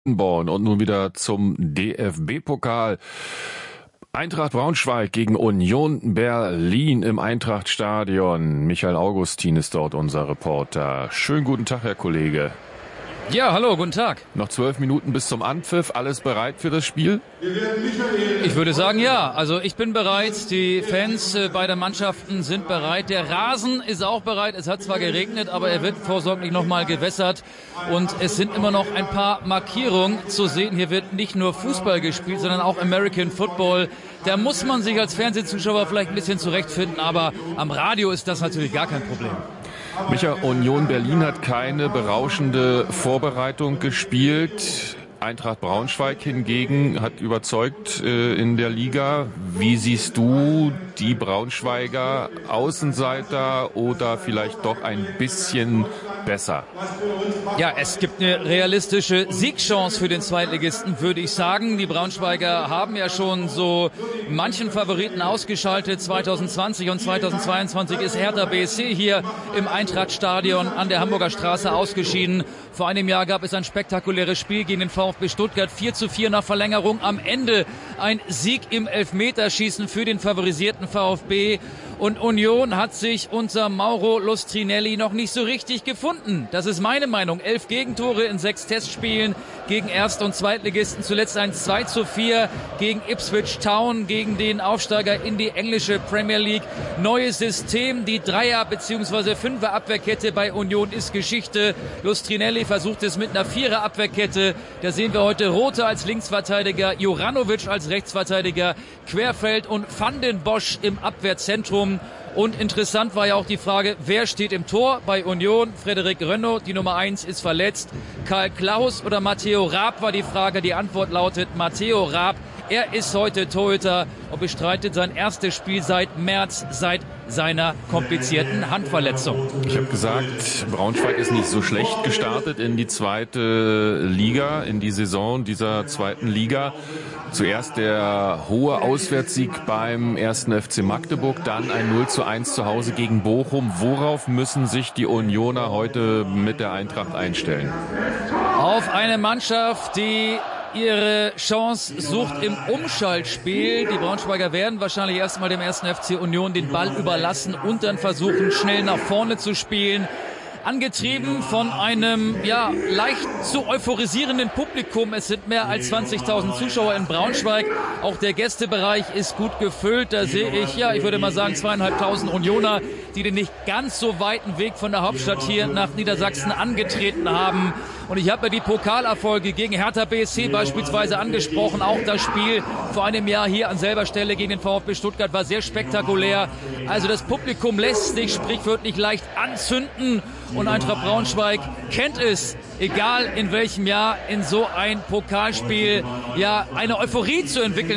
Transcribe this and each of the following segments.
Und nun wieder zum DFB-Pokal. Eintracht Braunschweig gegen Union Berlin im Eintrachtstadion. Michael Augustin ist dort unser Reporter. Schönen guten Tag, Herr Kollege. Ja, hallo, guten Tag. Noch 12 Minuten bis zum Anpfiff. Alles bereit für das Spiel? Ich würde sagen, ja. Also ich bin bereit. Die Fans beider Mannschaften sind bereit. Der Rasen ist auch bereit. Es hat zwar geregnet, aber er wird vorsorglich nochmal gewässert. Und es sind immer noch ein paar Markierungen zu sehen. Hier wird nicht nur Fußball gespielt, sondern auch American Football. Da muss man sich als Fernsehzuschauer vielleicht ein bisschen zurechtfinden. Aber am Radio ist das natürlich gar kein Problem. Micha, Union Berlin hat keine berauschende Vorbereitung gespielt. Eintracht Braunschweig hingegen hat überzeugt in der Liga. Wie siehst du die Braunschweiger, Außenseiter oder vielleicht doch ein bisschen besser? Ja, es gibt eine realistische Siegchance für den Zweitligisten, würde ich sagen. Die Braunschweiger haben ja schon so manchen Favoriten ausgeschaltet. 2020 und 2022 ist Hertha BSC hier im Eintrachtstadion an der Hamburger Straße ausgeschieden. Vor einem Jahr gab es ein spektakuläres Spiel gegen den VfB Stuttgart, 4:4 nach Verlängerung. Am Ende ein Sieg im Elfmeterschießen für den favorisierten VfB. Und Union hat sich unter Mauro Lustrinelli noch nicht so richtig gefunden. Das ist meine Meinung. 11 Gegentore in 6 Testspielen gegen Erst- und Zweitligisten. Zuletzt ein 2:4 gegen Ipswich Town, gegen den Aufsteiger in die englische Premier League. Neues System, die Dreier- bzw. Fünfer-Abwehrkette bei Union ist Geschichte. Lustrinelli versucht es mit einer Vierer-Abwehrkette. Da sehen wir heute Rothe als Linksverteidiger, Juranovic als Rechtsverteidiger, Querfeld und Van den Bosch im Abwehrzentrum. Und interessant war ja auch die Frage, wer steht im Tor bei Union? Frederik Rönno, die Nummer 1, ist verletzt. Karl Klaus oder Matteo Raab war die Frage. Die Antwort lautet Matteo Raab. Er ist heute Torhüter und bestreitet sein erstes Spiel seit März, seit seiner komplizierten Handverletzung. Ich habe gesagt, Braunschweig ist nicht so schlecht gestartet in die zweite Liga, in die Saison dieser zweiten Liga. Zuerst der hohe Auswärtssieg beim 1. FC Magdeburg, dann ein 0:1 zu Hause gegen Bochum. Worauf müssen sich die Unioner heute mit der Eintracht einstellen? Auf eine Mannschaft, die ihre Chance sucht im Umschaltspiel. Die Braunschweiger werden wahrscheinlich erstmal dem 1. FC Union den Ball überlassen und dann versuchen, schnell nach vorne zu spielen. Angetrieben von einem leicht zu euphorisierenden Publikum. Es sind mehr als 20.000 Zuschauer in Braunschweig. Auch der Gästebereich ist gut gefüllt. Da sehe ich, ich würde mal sagen, 2.500 Unioner, die den nicht ganz so weiten Weg von der Hauptstadt hier nach Niedersachsen angetreten haben. Und ich habe ja die Pokalerfolge gegen Hertha BSC beispielsweise angesprochen. Auch das Spiel vor einem Jahr hier an selber Stelle gegen den VfB Stuttgart war sehr spektakulär. Also das Publikum lässt sich sprichwörtlich leicht anzünden. Und Eintracht Braunschweig kennt es, egal in welchem Jahr, in so ein Pokalspiel eine Euphorie zu entwickeln,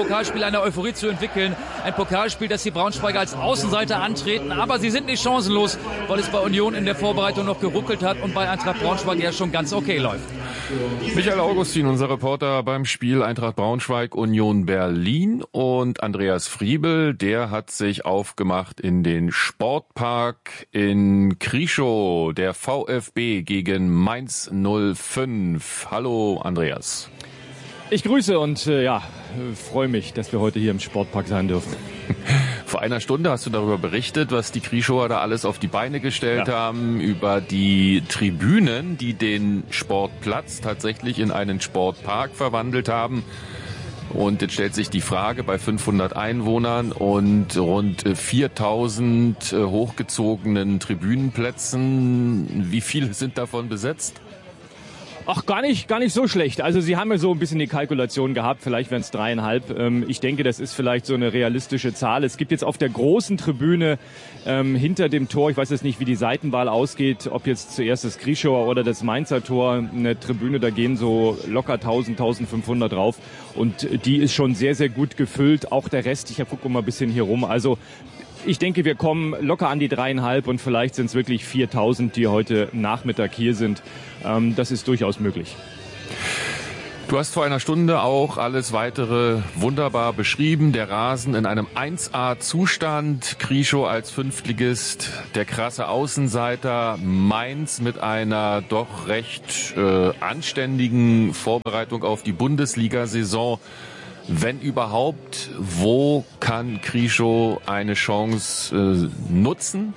Ein Pokalspiel, das die Braunschweiger als Außenseiter antreten, aber sie sind nicht chancenlos, weil es bei Union in der Vorbereitung noch geruckelt hat und bei Eintracht Braunschweig ja schon ganz okay läuft. Michael Augustin, unser Reporter beim Spiel Eintracht Braunschweig Union Berlin, und Andreas Friebel, der hat sich aufgemacht in den Sportpark in Krieschow, der VfB gegen Mainz 05. Hallo Andreas. Ich grüße und freue mich, dass wir heute hier im Sportpark sein dürfen. Vor einer Stunde hast du darüber berichtet, was die Krieschower da alles auf die Beine gestellt haben, über die Tribünen, die den Sportplatz tatsächlich in einen Sportpark verwandelt haben. Und jetzt stellt sich die Frage, bei 500 Einwohnern und rund 4.000 hochgezogenen Tribünenplätzen, wie viele sind davon besetzt? Ach, gar nicht so schlecht. Also Sie haben ja so ein bisschen die Kalkulation gehabt, vielleicht wären es 3,5. Ich denke, das ist vielleicht so eine realistische Zahl. Es gibt jetzt auf der großen Tribüne hinter dem Tor, ich weiß jetzt nicht, wie die Seitenwahl ausgeht, ob jetzt zuerst das Krieschower oder das Mainzer Tor, eine Tribüne, da gehen so locker 1.000, 1.500 drauf. Und die ist schon sehr, sehr gut gefüllt. Auch der Rest, ich gucke mal ein bisschen hier rum. Also ich denke, wir kommen locker an die 3,5 und vielleicht sind es wirklich 4.000, die heute Nachmittag hier sind. Das ist durchaus möglich. Du hast vor einer Stunde auch alles weitere wunderbar beschrieben. Der Rasen in einem 1A-Zustand, Krieschow als Fünftligist, der krasse Außenseiter, Mainz mit einer doch recht anständigen Vorbereitung auf die Bundesliga-Saison. Wenn überhaupt, wo kann Krieschow eine Chance nutzen?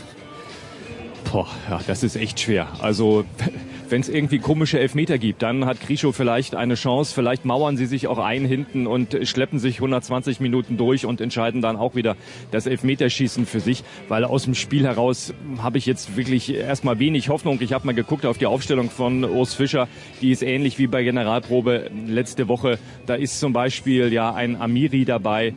Ja, das ist echt schwer. Also wenn es irgendwie komische Elfmeter gibt, dann hat Krieschow vielleicht eine Chance. Vielleicht mauern sie sich auch ein hinten und schleppen sich 120 Minuten durch und entscheiden dann auch wieder das Elfmeterschießen für sich. Weil aus dem Spiel heraus habe ich jetzt wirklich erstmal wenig Hoffnung. Ich habe mal geguckt auf die Aufstellung von Urs Fischer. Die ist ähnlich wie bei Generalprobe letzte Woche. Da ist zum Beispiel ja ein Amiri dabei.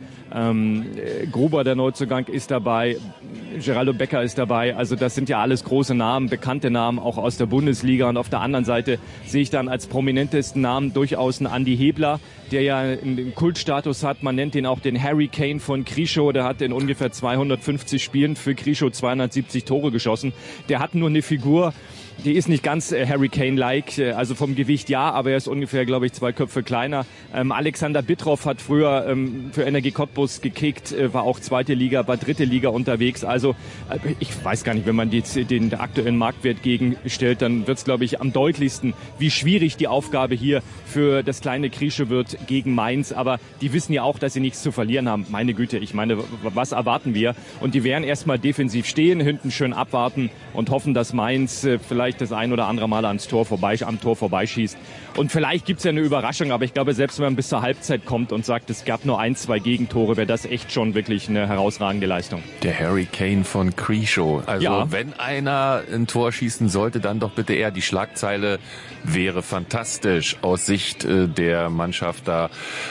Gruber, der Neuzugang, ist dabei. Geraldo Becker ist dabei. Also das sind ja alles große Namen, bekannte Namen, auch aus der Bundesliga. Und auf der anderen Seite sehe ich dann als prominentesten Namen durchaus einen Andi Hebler, der ja einen Kultstatus hat. Man nennt ihn auch den Harry Kane von Krieschow. Der hat in ungefähr 250 Spielen für Krieschow 270 Tore geschossen. Der hat nur eine Figur, die ist nicht ganz Harry Kane-like, also vom Gewicht ja, aber er ist ungefähr, glaube ich, 2 Köpfe kleiner. Alexander Bittroff hat früher für Energie Cottbus gekickt, war auch 2. Liga, war 3. Liga unterwegs. Also ich weiß gar nicht, wenn man den aktuellen Marktwert gegenstellt, dann wird es, glaube ich, am deutlichsten, wie schwierig die Aufgabe hier für das kleine Krieschow wird gegen Mainz. Aber die wissen ja auch, dass sie nichts zu verlieren haben. Meine Güte, ich meine, was erwarten wir? Und die werden erstmal defensiv stehen, hinten schön abwarten und hoffen, dass Mainz vielleicht das ein oder andere Mal am Tor vorbeischießt. Und vielleicht gibt's ja eine Überraschung, aber ich glaube, selbst wenn man bis zur Halbzeit kommt und sagt, es gab nur 1, 2 Gegentore, wäre das echt schon wirklich eine herausragende Leistung. Der Harry Kane von Krieschow. Also ja, wenn einer ein Tor schießen sollte, dann doch bitte er. Die Schlagzeile wäre fantastisch aus Sicht der Mannschaft da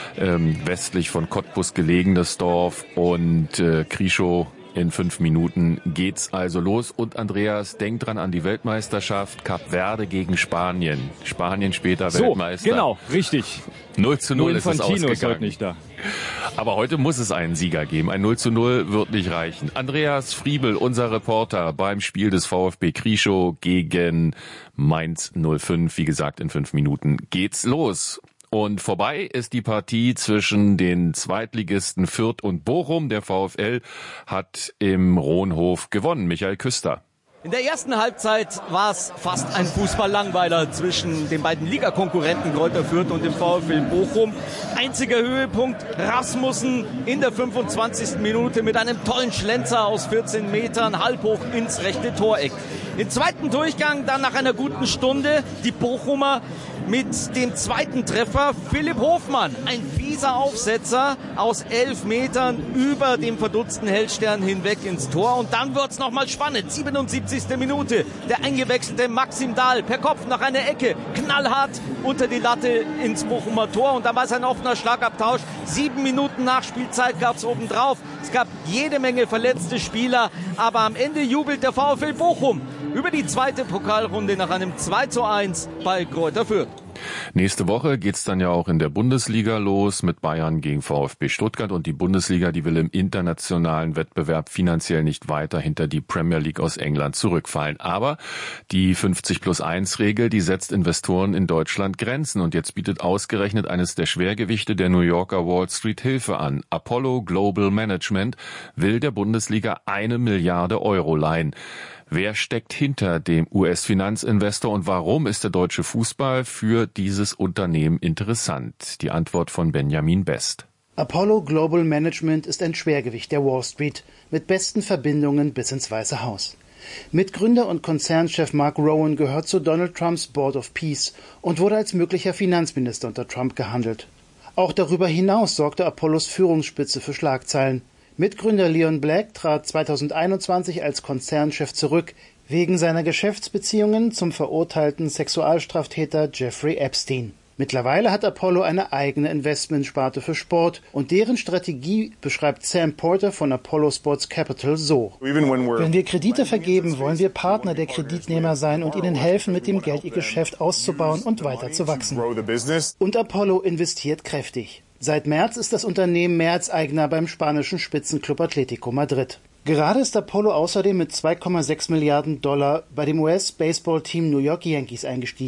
westlich von Cottbus gelegen, das Dorf, und Krieschow. In 5 Minuten geht's also los. Und Andreas, denk dran an die Weltmeisterschaft. Kap Verde gegen Spanien. Spanien später Weltmeister. Genau, richtig. 0:0 ist es ausgegangen. Ist heute nicht da. Aber heute muss es einen Sieger geben. Ein 0:0 wird nicht reichen. Andreas Friebel, unser Reporter beim Spiel des VfB Krieschow gegen Mainz 05. Wie gesagt, in 5 Minuten geht's los. Und vorbei ist die Partie zwischen den Zweitligisten Fürth und Bochum. Der VfL hat im Rohnhof gewonnen. Michael Küster. In der ersten Halbzeit war es fast ein Fußball-Langweiler zwischen den beiden Ligakonkurrenten Greuther Fürth und dem VfL Bochum. Einziger Höhepunkt, Rasmussen in der 25. Minute mit einem tollen Schlenzer aus 14 Metern halbhoch ins rechte Toreck. Im zweiten Durchgang, dann nach einer guten Stunde, die Bochumer mit dem zweiten Treffer. Philipp Hofmann, ein fieser Aufsetzer aus 11 Metern über dem verdutzten Hellstern hinweg ins Tor. Und dann wird's nochmal spannend. 77. Minute. Der eingewechselte Maxim Dahl per Kopf nach einer Ecke. Knallhart unter die Latte ins Bochumer Tor. Und dann war es ein offener Schlagabtausch. 7 Minuten Nachspielzeit gab's obendrauf. Es gab jede Menge verletzte Spieler. Aber am Ende jubelt der VfL Bochum über die zweite Pokalrunde nach einem 2:1 bei Greuther Fürth. Nächste Woche geht's dann ja auch in der Bundesliga los mit Bayern gegen VfB Stuttgart. Und die Bundesliga, die will im internationalen Wettbewerb finanziell nicht weiter hinter die Premier League aus England zurückfallen. Aber die 50+1-Regel, die setzt Investoren in Deutschland Grenzen. Und jetzt bietet ausgerechnet eines der Schwergewichte der New Yorker Wall Street Hilfe an. Apollo Global Management will der Bundesliga 1 Milliarde Euro leihen. Wer steckt hinter dem US-Finanzinvestor und warum ist der deutsche Fußball für dieses Unternehmen interessant? Die Antwort von Benjamin Best. Apollo Global Management ist ein Schwergewicht der Wall Street mit besten Verbindungen bis ins Weiße Haus. Mitgründer und Konzernchef Mark Rowan gehört zu Donald Trumps Board of Peace und wurde als möglicher Finanzminister unter Trump gehandelt. Auch darüber hinaus sorgte Apollos Führungsspitze für Schlagzeilen. Mitgründer Leon Black trat 2021 als Konzernchef zurück, wegen seiner Geschäftsbeziehungen zum verurteilten Sexualstraftäter Jeffrey Epstein. Mittlerweile hat Apollo eine eigene Investmentsparte für Sport und deren Strategie beschreibt Sam Porter von Apollo Sports Capital so. Wenn wir Kredite vergeben, wollen wir Partner der Kreditnehmer sein und ihnen helfen, mit dem Geld ihr Geschäft auszubauen und weiter zu wachsen. Und Apollo investiert kräftig. Seit März ist das Unternehmen Mehrheitseigner beim spanischen Spitzenklub Atletico Madrid. Gerade ist Apollo außerdem mit $2,6 Milliarden bei dem US-Baseball-Team New York Yankees eingestiegen.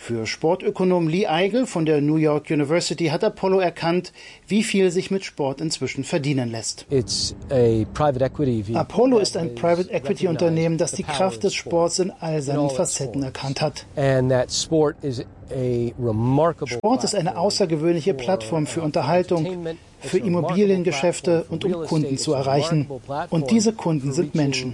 Für Sportökonom Lee Eigel von der New York University hat Apollo erkannt, wie viel sich mit Sport inzwischen verdienen lässt. Apollo ist ein Private Equity Unternehmen, das die Kraft des Sports in all seinen Facetten erkannt hat. Sport ist eine außergewöhnliche Plattform für Unterhaltung, für Immobiliengeschäfte und um Kunden zu erreichen. Und diese Kunden sind Menschen.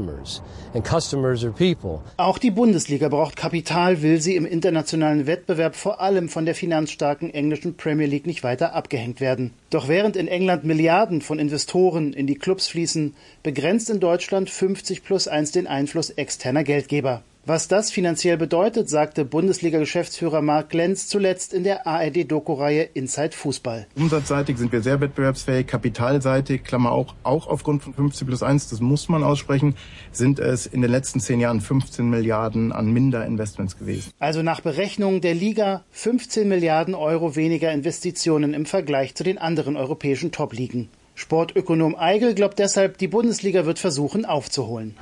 Auch die Bundesliga braucht Kapital, will sie im internationalen Wettbewerb vor allem von der finanzstarken englischen Premier League nicht weiter abgehängt werden. Doch während in England Milliarden von Investoren in die Clubs fließen, begrenzt in Deutschland 50+1 den Einfluss externer Geldgeber. Was das finanziell bedeutet, sagte Bundesliga-Geschäftsführer Marc Glenz zuletzt in der ARD-Doku-Reihe Inside Fußball. Umsatzseitig sind wir sehr wettbewerbsfähig, kapitalseitig, Klammer auch aufgrund von 50+1, das muss man aussprechen, sind es in den letzten 10 Jahren 15 Milliarden an Minderinvestments gewesen. Also nach Berechnungen der Liga 15 Milliarden Euro weniger Investitionen im Vergleich zu den anderen europäischen Top-Ligen. Sportökonom Eigel glaubt deshalb, die Bundesliga wird versuchen aufzuholen.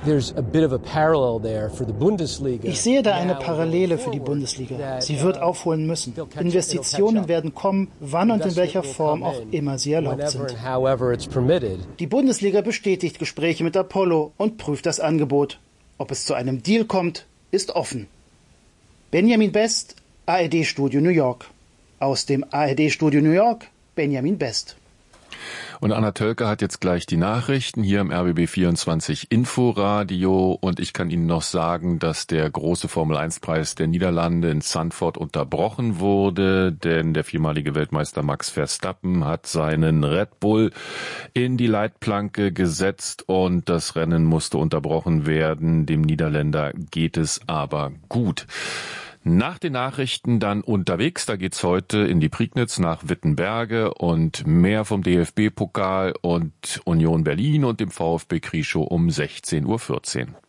Ich sehe da eine Parallele für die Bundesliga. Sie wird aufholen müssen. Investitionen werden kommen, wann und in welcher Form auch immer sie erlaubt sind. Die Bundesliga bestätigt Gespräche mit Apollo und prüft das Angebot. Ob es zu einem Deal kommt, ist offen. Benjamin Best, ARD-Studio New York. Aus dem ARD-Studio New York, Benjamin Best. Und Anna Tölke hat jetzt gleich die Nachrichten hier im RBB 24 Inforadio. Und ich kann Ihnen noch sagen, dass der große Formel-1-Preis der Niederlande in Zandvoort unterbrochen wurde. Denn der viermalige Weltmeister Max Verstappen hat seinen Red Bull in die Leitplanke gesetzt und das Rennen musste unterbrochen werden. Dem Niederländer geht es aber gut. Nach den Nachrichten dann unterwegs, da geht's heute in die Prignitz nach Wittenberge und mehr vom DFB-Pokal und Union Berlin und dem VfB Krieschow um 16:14 Uhr.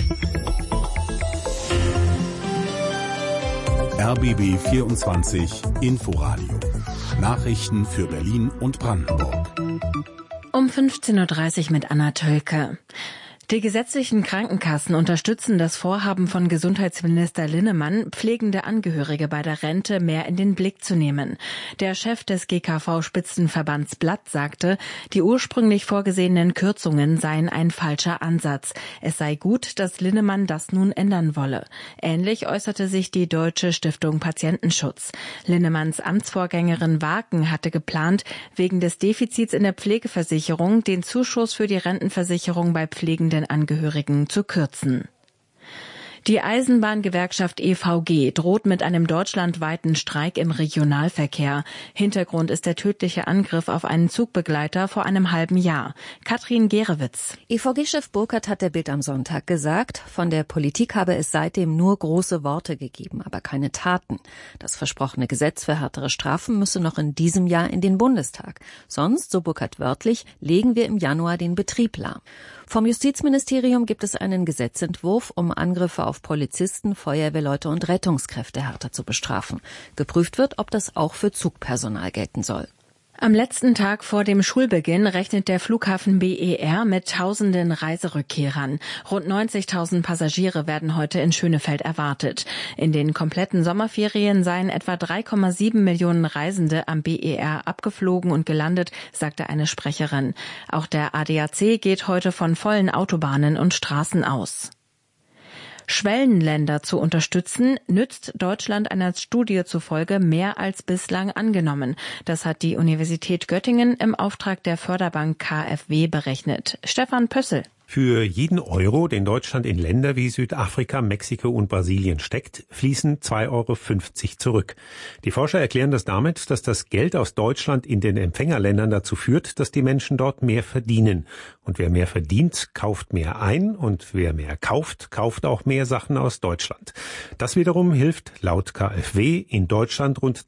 RBB 24 Inforadio. Nachrichten für Berlin und Brandenburg. Um 15:30 Uhr mit Anna Tölke. Die gesetzlichen Krankenkassen unterstützen das Vorhaben von Gesundheitsminister Linnemann, pflegende Angehörige bei der Rente mehr in den Blick zu nehmen. Der Chef des GKV-Spitzenverbands Blatt sagte, die ursprünglich vorgesehenen Kürzungen seien ein falscher Ansatz. Es sei gut, dass Linnemann das nun ändern wolle. Ähnlich äußerte sich die Deutsche Stiftung Patientenschutz. Linnemanns Amtsvorgängerin Waken hatte geplant, wegen des Defizits in der Pflegeversicherung den Zuschuss für die Rentenversicherung bei pflegenden Angehörigen zu kürzen. Die Eisenbahngewerkschaft EVG droht mit einem deutschlandweiten Streik im Regionalverkehr. Hintergrund ist der tödliche Angriff auf einen Zugbegleiter vor einem halben Jahr. Katrin Gerewitz. EVG-Chef Burkhardt hat der Bild am Sonntag gesagt, von der Politik habe es seitdem nur große Worte gegeben, aber keine Taten. Das versprochene Gesetz für härtere Strafen müsse noch in diesem Jahr in den Bundestag. Sonst, so Burkhardt wörtlich, legen wir im Januar den Betrieb lahm. Vom Justizministerium gibt es einen Gesetzentwurf, um Angriffe auf Polizisten, Feuerwehrleute und Rettungskräfte härter zu bestrafen. Geprüft wird, ob das auch für Zugpersonal gelten soll. Am letzten Tag vor dem Schulbeginn rechnet der Flughafen BER mit tausenden Reiserückkehrern. Rund 90.000 Passagiere werden heute in Schönefeld erwartet. In den kompletten Sommerferien seien etwa 3,7 Millionen Reisende am BER abgeflogen und gelandet, sagte eine Sprecherin. Auch der ADAC geht heute von vollen Autobahnen und Straßen aus. Schwellenländer zu unterstützen, nützt Deutschland einer Studie zufolge mehr als bislang angenommen. Das hat die Universität Göttingen im Auftrag der Förderbank KfW berechnet. Stefan Pössl. Für jeden Euro, den Deutschland in Länder wie Südafrika, Mexiko und Brasilien steckt, fließen 2,50 Euro zurück. Die Forscher erklären das damit, dass das Geld aus Deutschland in den Empfängerländern dazu führt, dass die Menschen dort mehr verdienen. Und wer mehr verdient, kauft mehr ein und wer mehr kauft, kauft auch mehr Sachen aus Deutschland. Das wiederum hilft laut KfW in Deutschland rund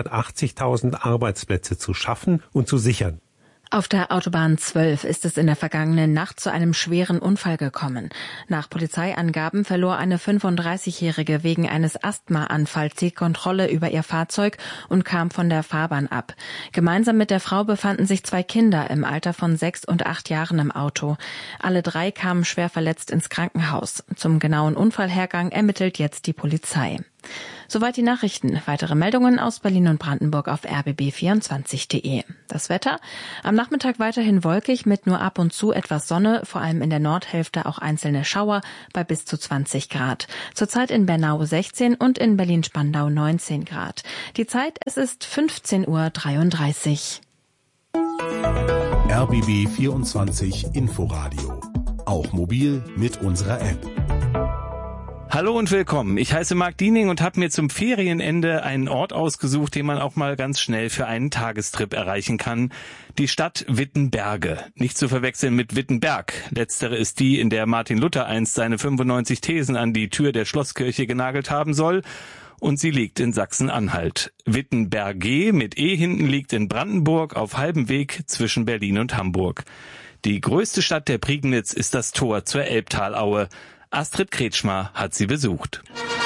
380.000 Arbeitsplätze zu schaffen und zu sichern. Auf der Autobahn 12 ist es in der vergangenen Nacht zu einem schweren Unfall gekommen. Nach Polizeiangaben verlor eine 35-Jährige wegen eines Asthmaanfalls die Kontrolle über ihr Fahrzeug und kam von der Fahrbahn ab. Gemeinsam mit der Frau befanden sich 2 Kinder im Alter von 6 und 8 Jahren im Auto. Alle 3 kamen schwer verletzt ins Krankenhaus. Zum genauen Unfallhergang ermittelt jetzt die Polizei. Soweit die Nachrichten. Weitere Meldungen aus Berlin und Brandenburg auf rbb24.de. Das Wetter. Am Nachmittag weiterhin wolkig mit nur ab und zu etwas Sonne, vor allem in der Nordhälfte auch einzelne Schauer bei bis zu 20 Grad. Zurzeit in Bernau 16 und in Berlin-Spandau 19 Grad. Die Zeit, es ist 15:33 Uhr. RBB 24 Inforadio. Auch mobil mit unserer App. Hallo und willkommen. Ich heiße Marc Diening und habe mir zum Ferienende einen Ort ausgesucht, den man auch mal ganz schnell für einen Tagestrip erreichen kann. Die Stadt Wittenberge. Nicht zu verwechseln mit Wittenberg. Letztere ist die, in der Martin Luther einst seine 95 Thesen an die Tür der Schlosskirche genagelt haben soll. Und sie liegt in Sachsen-Anhalt. Wittenberge mit E hinten liegt in Brandenburg auf halbem Weg zwischen Berlin und Hamburg. Die größte Stadt der Prignitz ist das Tor zur Elbtalaue. Astrid Kretschmer hat sie besucht.